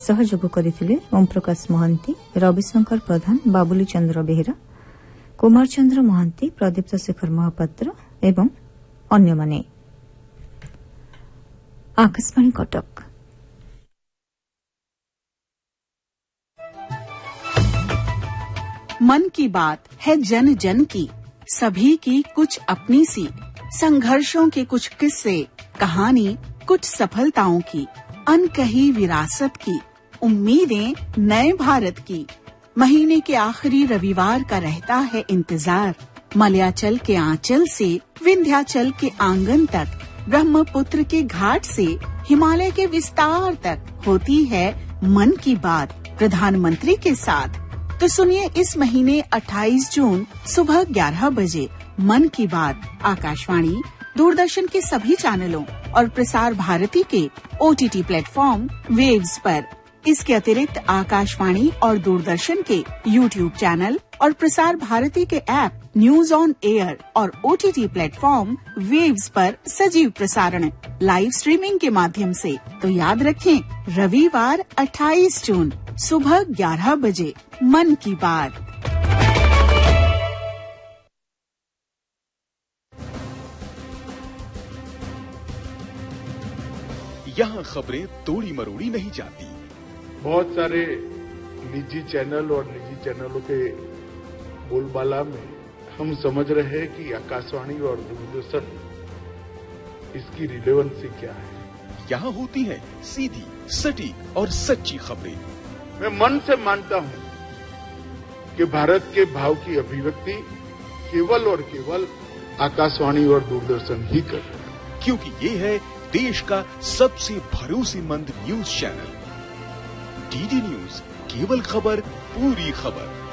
सहयोग करथिले ओम प्रकाश महांती, रविशंकर प्रधान, बाबुली चंद्र बेहेरा, कुमार चंद्र महांती, प्रदीप्त शेखर महापात्र एवं अन्य माने। आकाशवाणी कटक। मन की बात है जन जन की, सभी की कुछ अपनी सी, संघर्षों के कुछ किस्से, कहानी कुछ सफलताओं की, अनकही विरासत की, उम्मीदें नए भारत की। महीने के आखिरी रविवार का रहता है इंतजार। मलयाचल के आंचल से विंध्याचल के आंगन तक, ब्रह्मपुत्र के घाट से हिमालय के विस्तार तक होती है मन की बात प्रधानमंत्री के साथ। तो सुनिए इस महीने 28 जून सुबह 11 बजे मन की बात आकाशवाणी, दूरदर्शन के सभी चैनलों और प्रसार भारती के OTT प्लेटफॉर्म वेव्स पर। इसके अतिरिक्त आकाशवाणी और दूरदर्शन के YouTube चैनल और प्रसार भारती के ऐप न्यूज ऑन एयर और OTT प्लेटफॉर्म वेव्स पर सजीव प्रसारण लाइव स्ट्रीमिंग के माध्यम से। तो याद रखें, रविवार 28 जून सुबह 11 बजे मन की बात। यहाँ खबरें तोड़ी मरोड़ी नहीं जाती। बहुत सारे निजी चैनल और निजी चैनलों के बोलबाला में हम समझ रहे हैं कि आकाशवाणी और दूरदर्शन इसकी रिलेवेंसी क्या है। यहाँ होती है सीधी, सटीक और सच्ची खबरें। मैं मन से मानता हूँ कि भारत के भाव की अभिव्यक्ति केवल और केवल आकाशवाणी और दूरदर्शन ही कर रहे हैं, क्योंकि ये है देश का सबसे भरोसेमंद न्यूज चैनल। DD न्यूज, केवल खबर, पूरी खबर।